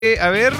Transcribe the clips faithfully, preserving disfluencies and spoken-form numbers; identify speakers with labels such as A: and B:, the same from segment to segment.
A: Eh, a ver.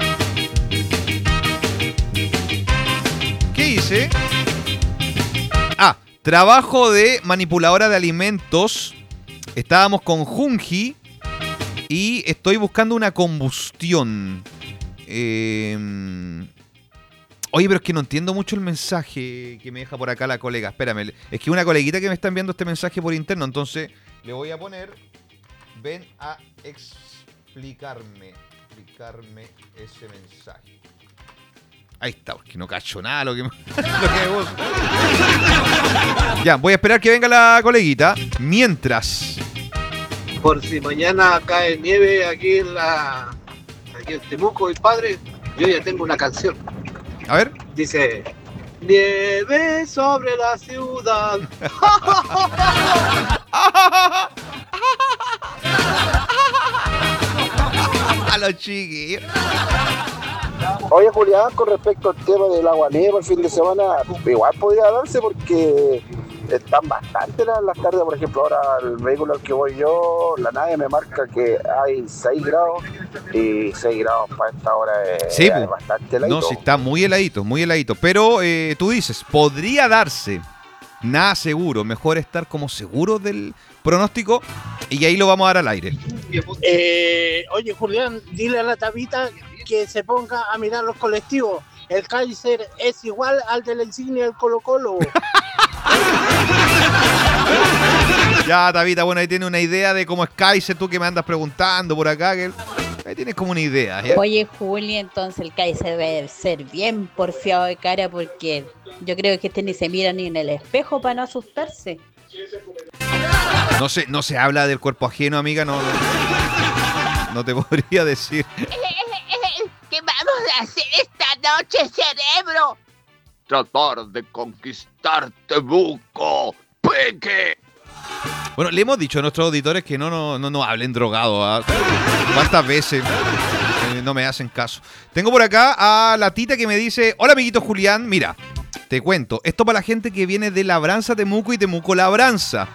A: ¿Qué hice? Ah, trabajo de manipuladora de alimentos. Estábamos con Junji y estoy buscando una combustión. Eh... Oye, pero es que no entiendo mucho el mensaje que me deja por acá la colega. Espérame, es que una coleguita que me está enviando este mensaje por interno, entonces le voy a poner, ven a explicarme, explicarme ese mensaje. Ahí está, porque no cacho nada lo que, lo que vos. Ya, voy a esperar que venga la coleguita. Mientras.
B: Por si mañana cae nieve aquí en la aquí en Temuco, mi padre, yo ya tengo una canción.
A: A ver.
B: Dice: nieve sobre la ciudad.
A: A los chiquillos.
C: Oye, Julián, con respecto al tema del agua nieve el fin de semana, igual podría darse porque están bastante las, las cargas. Por ejemplo, ahora el vehículo al que voy yo, la nave me marca que hay seis grados y seis grados para esta hora es,
A: sí,
C: es bastante heladito.
A: No, sí, está muy heladito, muy heladito. Pero eh, tú dices, podría darse. Nada seguro, mejor estar como seguro del pronóstico y ahí lo vamos a dar al aire.
D: Eh, oye, Julián, dile a la Tabita que se ponga a mirar los colectivos. El Kaiser es igual al de la insignia del Colo Colo.
A: Ya, Tabita, bueno, ahí tiene una idea de cómo es Kaiser, tú que me andas preguntando por acá, que ahí tienes como una idea. ¿Ya?
E: Oye, Juli, entonces el Kaiser debe ser bien porfiado de cara porque yo creo que este ni se mira ni en el espejo para no asustarse.
A: No se, no se habla del cuerpo ajeno, amiga, no, no, no te podría decir.
F: ¿Qué vamos a hacer esta noche, cerebro?
G: Tratar de conquistar Temuco, Peque.
A: Bueno, le hemos dicho a nuestros auditores que no nos no, no hablen drogados. ¿eh? ¿Cuántas veces eh, no me hacen caso? Tengo por acá a la Tita que me dice: hola, amiguito Julián, mira, te cuento, esto para la gente que viene de Labranza, Temuco y Temuco Labranza.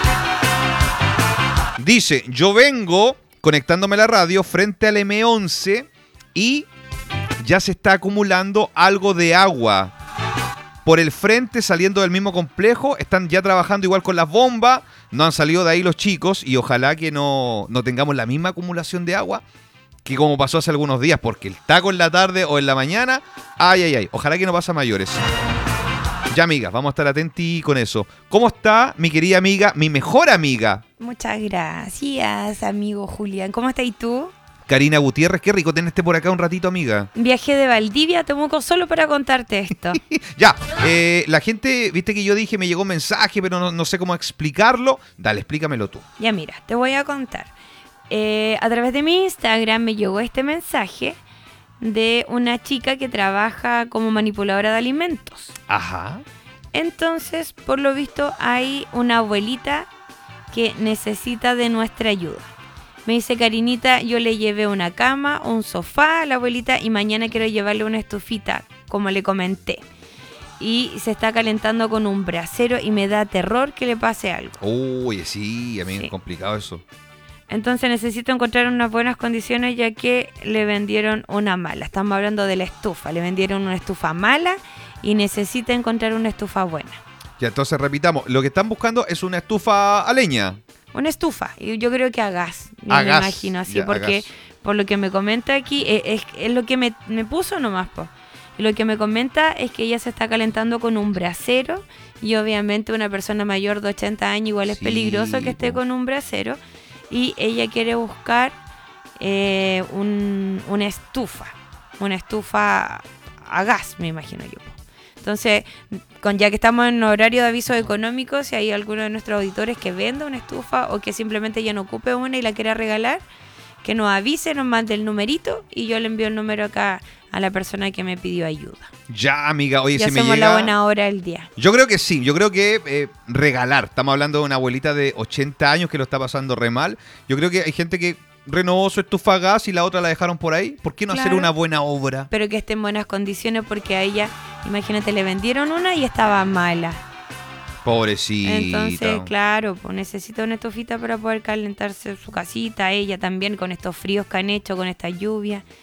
A: Dice, yo vengo conectándome a la radio frente al eme once y ya se está acumulando algo de agua. Por el frente, saliendo del mismo complejo, están ya trabajando igual con las bombas, no han salido de ahí los chicos y ojalá que no, no tengamos la misma acumulación de agua que como pasó hace algunos días, porque el taco en la tarde o en la mañana, ay, ay, ay, ojalá que no pase a mayores. Ya, amiga, vamos a estar atentos con eso. ¿Cómo está mi querida amiga, mi mejor amiga?
H: Muchas gracias, amigo Julián. ¿Cómo estás tú?
A: Karina Gutiérrez, qué rico tenerte por acá un ratito, amiga.
H: Viajé de Valdivia a Temuco solo para contarte esto.
A: Ya, eh, la gente, viste que yo dije, me llegó un mensaje, pero no, no sé cómo explicarlo. Dale, explícamelo tú.
H: Ya mira, te voy a contar. Eh, a través de mi Instagram me llegó este mensaje de una chica que trabaja como manipuladora de alimentos.
A: Ajá.
H: Entonces, por lo visto, hay una abuelita que necesita de nuestra ayuda. Me dice, Karinita, yo le llevé una cama, un sofá a la abuelita y mañana quiero llevarle una estufita, como le comenté. Y se está calentando con un brasero y me da terror que le pase algo.
A: Uy, sí, a mí
H: Sí.
A: es complicado eso.
H: Entonces necesito encontrar unas buenas condiciones ya que le vendieron una mala. Estamos hablando de la estufa. Le vendieron una estufa mala y necesita encontrar una estufa buena.
A: Ya, entonces repitamos, lo que están buscando es una estufa a leña.
H: Una estufa, y yo creo que a gas,
A: A
H: me
A: gas,
H: imagino así,
A: ya, a
H: porque
A: gas.
H: por lo que me comenta aquí, es, es, es lo que me, me puso nomás, po. Y lo que me comenta es que ella se está calentando con un brasero, y obviamente una persona mayor de ochenta años igual es
A: Sí,
H: peligroso que esté
A: po.
H: con un brasero, y ella quiere buscar eh, un, una estufa, una estufa a gas, me imagino yo, po. Entonces, con ya que estamos en horario de avisos económicos, si hay alguno de nuestros auditores que venda una estufa o que simplemente ya no ocupe una y la quiera regalar, que nos avise, nos mande el numerito y yo le envío el número acá a la persona que me pidió ayuda.
A: Ya, amiga, oye,
H: Y
A: si me
H: hacemos
A: llega...
H: la buena hora del día.
A: Yo creo que sí, yo creo que eh, regalar. Estamos hablando de una abuelita de ochenta años que lo está pasando re mal. Yo creo que hay gente que renovó su estufa a gas y la otra la dejaron por ahí. ¿Por qué no hacer
H: Claro.
A: una buena obra?
H: Pero que esté en buenas condiciones porque a ella, imagínate, le vendieron una y estaba mala.
A: Pobrecita.
H: Entonces, claro, pues necesita una estufita para poder calentarse su casita. Ella también con estos fríos que han hecho, con esta lluvia.